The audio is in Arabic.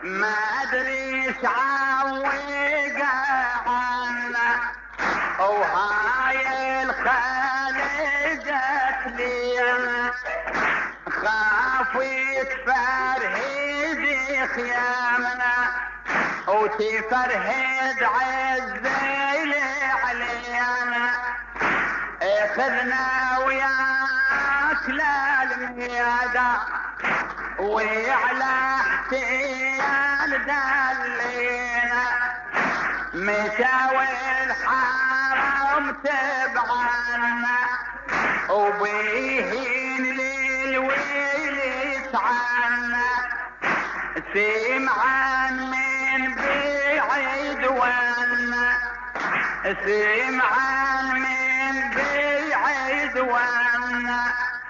ما ادري ايش عوق عنا وهاي الخليجة لينا خاف يتفرهد خيامنا وتفرهد عالذيل علينا اخذنا وياك للميادة وعلى احتيال دلينا مشاوي الحرم تبعنا وبيهين للويل يتعنا سمعان من بعيد وانا سمعان من بعيد وانا